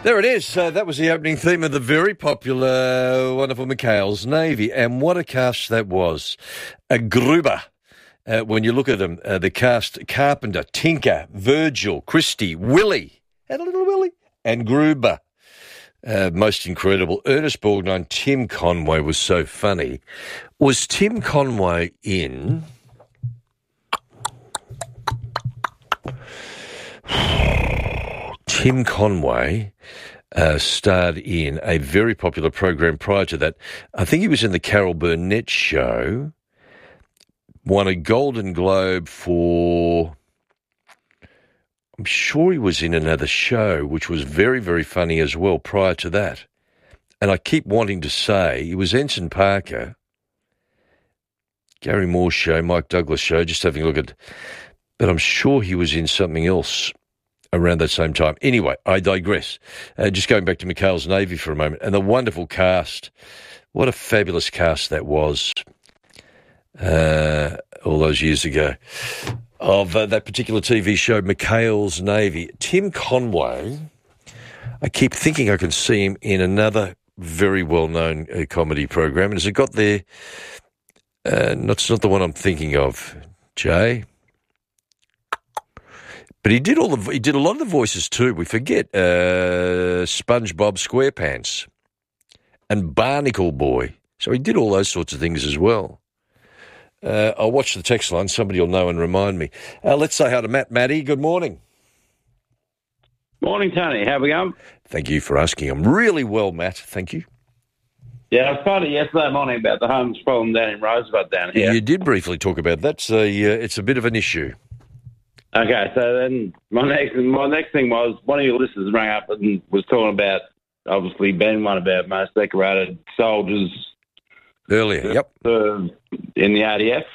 There it is. That was the opening theme of the very popular, wonderful McHale's Navy. And what a cast that was. A Gruber. When you look at them, the cast, Carpenter, Tinker, Virgil, Christie, Willie, had a little Willie, and Gruber. Most incredible. Ernest Borgnine, Tim Conway was so funny. Was Tim Conway in... Tim Conway starred in a very popular program prior to that. I think he was in the Carol Burnett show, won a Golden Globe for... I'm sure he was in another show, which was very, very funny as well prior to that. And I keep wanting to say, it was Ensign Parker, Gary Moore's show, Mike Douglas show, just having a look at... But I'm sure he was in something else around that same time. Anyway, I digress. Just going back to McHale's Navy for a moment, and the wonderful cast. What a fabulous cast that was all those years ago of that particular TV show, McHale's Navy. Tim Conway, I keep thinking I can see him in another very well-known comedy program. And has it got there? It's not the one I'm thinking of, Jay. But he did a lot of the voices too. We forget SpongeBob SquarePants and Barnacle Boy. So he did all those sorts of things as well. I'll watch the text line. Somebody will know and remind me. Let's say hi to Matt. Matty, good morning. Morning, Tony. How we going? Thank you for asking. I'm really well, Matt. Thank you. Yeah, I was funny yesterday morning about the homeless problem down in Rosebud down here. You did briefly talk about that. So it's a bit of an issue. Okay, so then my next thing was one of your listeners rang up and was talking about, obviously, being one about most decorated soldiers earlier, yep, in the RDF.